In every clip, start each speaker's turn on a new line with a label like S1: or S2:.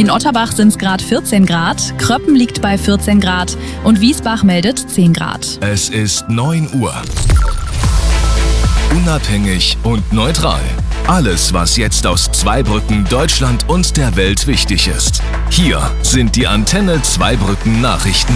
S1: In Otterbach sind es gerade 14 Grad, Kröppen liegt bei 14 Grad und Wiesbach meldet 10 Grad.
S2: Es ist 9 Uhr. Unabhängig und neutral. Alles, was jetzt aus Zweibrücken, Deutschland und der Welt wichtig ist. Hier sind die Antenne Zweibrücken Nachrichten.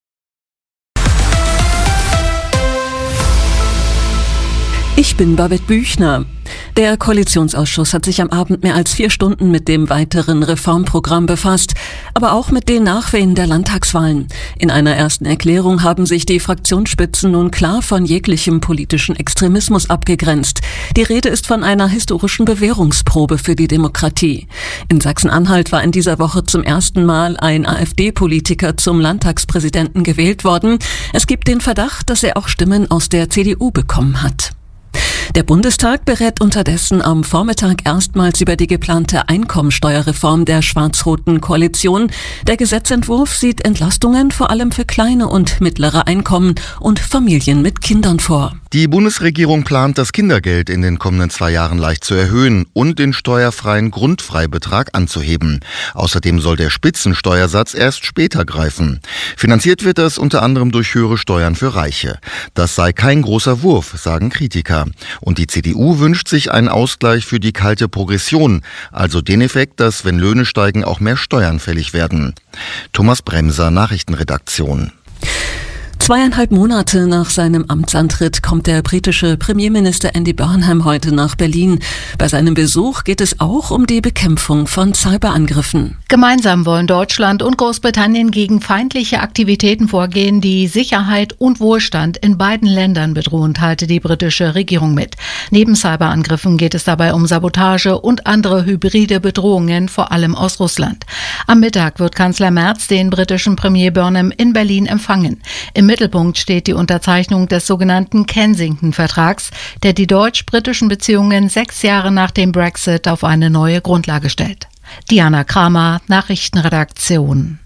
S3: Ich bin Babette Büchner. Der Koalitionsausschuss hat sich am Abend mehr als 4 Stunden mit dem weiteren Reformprogramm befasst, aber auch mit den Nachwehen der Landtagswahlen. In einer ersten Erklärung haben sich die Fraktionsspitzen nun klar von jeglichem politischen Extremismus abgegrenzt. Die Rede ist von einer historischen Bewährungsprobe für die Demokratie. In Sachsen-Anhalt war in dieser Woche zum ersten Mal ein AfD-Politiker zum Landtagspräsidenten gewählt worden. Es gibt den Verdacht, dass er auch Stimmen aus der CDU bekommen hat. Der Bundestag berät unterdessen am Vormittag erstmals über die geplante Einkommensteuerreform der schwarz-roten Koalition. Der Gesetzentwurf sieht Entlastungen vor allem für kleine und mittlere Einkommen und Familien mit Kindern vor.
S4: Die Bundesregierung plant, das Kindergeld in den kommenden 2 Jahren leicht zu erhöhen und den steuerfreien Grundfreibetrag anzuheben. Außerdem soll der Spitzensteuersatz erst später greifen. Finanziert wird das unter anderem durch höhere Steuern für Reiche. Das sei kein großer Wurf, sagen Kritiker. Und die CDU wünscht sich einen Ausgleich für die kalte Progression, also den Effekt, dass, wenn Löhne steigen, auch mehr Steuern fällig werden. Thomas Bremser, Nachrichtenredaktion.
S3: 2,5 Monate nach seinem Amtsantritt kommt der britische Premierminister Andy Burnham heute nach Berlin. Bei seinem Besuch geht es auch um die Bekämpfung von Cyberangriffen.
S5: Gemeinsam wollen Deutschland und Großbritannien gegen feindliche Aktivitäten vorgehen, die Sicherheit und Wohlstand in beiden Ländern bedrohen, teilte die britische Regierung mit. Neben Cyberangriffen geht es dabei um Sabotage und andere hybride Bedrohungen, vor allem aus Russland. Am Mittag wird Kanzler Merz den britischen Premier Burnham in Berlin empfangen. Im Mittelpunkt steht die Unterzeichnung des sogenannten Kensington-Vertrags, der die deutsch-britischen Beziehungen 6 Jahre nach dem Brexit auf eine neue Grundlage stellt. Diana Kramer, Nachrichtenredaktion.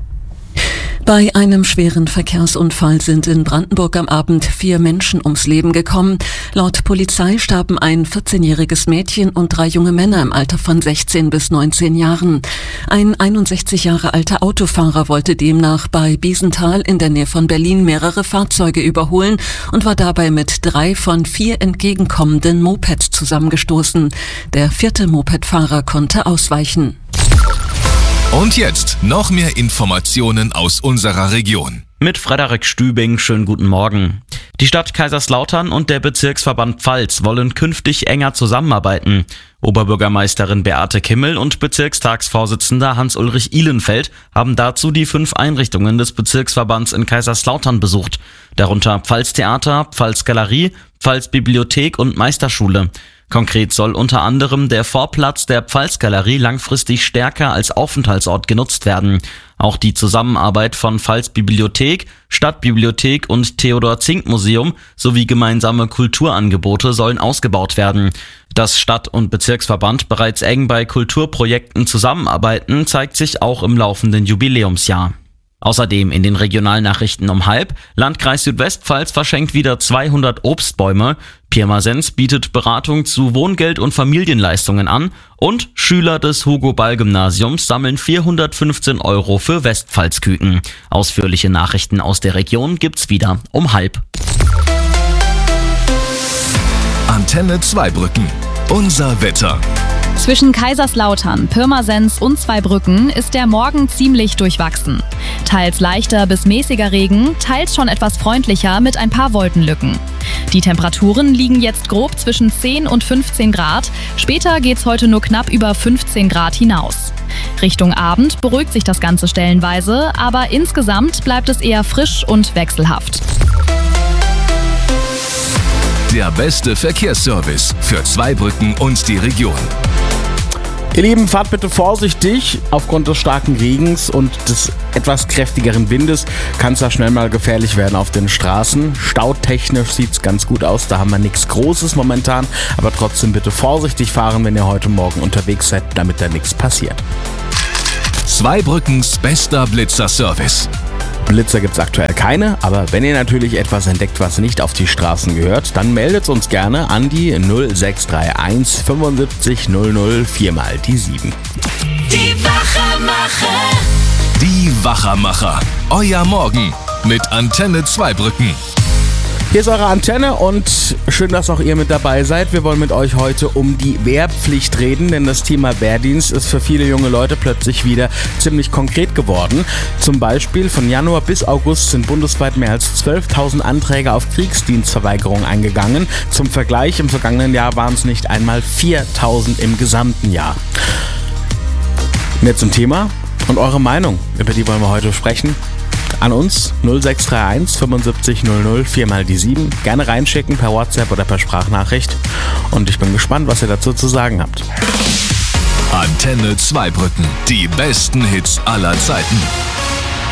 S3: Bei einem schweren Verkehrsunfall sind in Brandenburg am Abend 4 Menschen ums Leben gekommen. Laut Polizei starben ein 14-jähriges Mädchen und 3 junge Männer im Alter von 16 bis 19 Jahren. Ein 61 Jahre alter Autofahrer wollte demnach bei Biesenthal in der Nähe von Berlin mehrere Fahrzeuge überholen und war dabei mit 3 von 4 entgegenkommenden Mopeds zusammengestoßen. Der 4. Mopedfahrer konnte ausweichen.
S2: Und jetzt noch mehr Informationen aus unserer Region.
S6: Mit Frederik Stübing, schönen guten Morgen. Die Stadt Kaiserslautern und der Bezirksverband Pfalz wollen künftig enger zusammenarbeiten. Oberbürgermeisterin Beate Kimmel und Bezirkstagsvorsitzender Hans-Ulrich Ihlenfeld haben dazu die 5 Einrichtungen des Bezirksverbands in Kaiserslautern besucht. Darunter Pfalztheater, Pfalzgalerie, Pfalzbibliothek und Meisterschule. Konkret soll unter anderem der Vorplatz der Pfalzgalerie langfristig stärker als Aufenthaltsort genutzt werden. Auch die Zusammenarbeit von Pfalzbibliothek, Stadtbibliothek und Theodor-Zink-Museum sowie gemeinsame Kulturangebote sollen ausgebaut werden. Dass Stadt- und Bezirksverband bereits eng bei Kulturprojekten zusammenarbeiten, zeigt sich auch im laufenden Jubiläumsjahr. Außerdem in den Regionalnachrichten um 12:30: Landkreis Südwestpfalz verschenkt wieder 200 Obstbäume, Pirmasens bietet Beratung zu Wohngeld und Familienleistungen an und Schüler des Hugo-Ball-Gymnasiums sammeln 415 € für Westpfalzküken. Ausführliche Nachrichten aus der Region gibt's wieder um 12:30.
S2: Antenne Zweibrücken. Unser Wetter.
S1: Zwischen Kaiserslautern, Pirmasens und Zweibrücken ist der Morgen ziemlich durchwachsen. Teils leichter bis mäßiger Regen, teils schon etwas freundlicher mit ein paar Wolkenlücken. Die Temperaturen liegen jetzt grob zwischen 10 und 15 Grad. Später geht's heute nur knapp über 15 Grad hinaus. Richtung Abend beruhigt sich das Ganze stellenweise, aber insgesamt bleibt es eher frisch und wechselhaft.
S2: Der beste Verkehrsservice für Zweibrücken und die Region.
S7: Ihr Lieben, fahrt bitte vorsichtig. Aufgrund des starken Regens und des etwas kräftigeren Windes kann es da schnell mal gefährlich werden auf den Straßen. Stautechnisch sieht es ganz gut aus, da haben wir nichts Großes momentan. Aber trotzdem bitte vorsichtig fahren, wenn ihr heute Morgen unterwegs seid, damit da nichts passiert.
S2: Zweibrückens bester Blitzerservice.
S7: Blitzer gibt's aktuell keine, aber wenn ihr natürlich etwas entdeckt, was nicht auf die Straßen gehört, dann meldet uns gerne an die 0631 75 00 4 mal die 7.
S2: Die Wachermacher. Die Wachermacher. Euer Morgen mit Antenne Zweibrücken.
S7: Hier ist eure Antenne und schön, dass auch ihr mit dabei seid. Wir wollen mit euch heute um die Wehrpflicht reden, denn das Thema Wehrdienst ist für viele junge Leute plötzlich wieder ziemlich konkret geworden. Zum Beispiel von Januar bis August sind bundesweit mehr als 12.000 Anträge auf Kriegsdienstverweigerung eingegangen. Zum Vergleich, im vergangenen Jahr waren es nicht einmal 4.000 im gesamten Jahr. Mehr zum Thema und eure Meinung, über die wollen wir heute sprechen. An uns 0631 75 00 4 mal die 7. Gerne reinschicken per WhatsApp oder per Sprachnachricht. Und ich bin gespannt, was ihr dazu zu sagen habt.
S2: Antenne Zweibrücken. Die besten Hits aller Zeiten.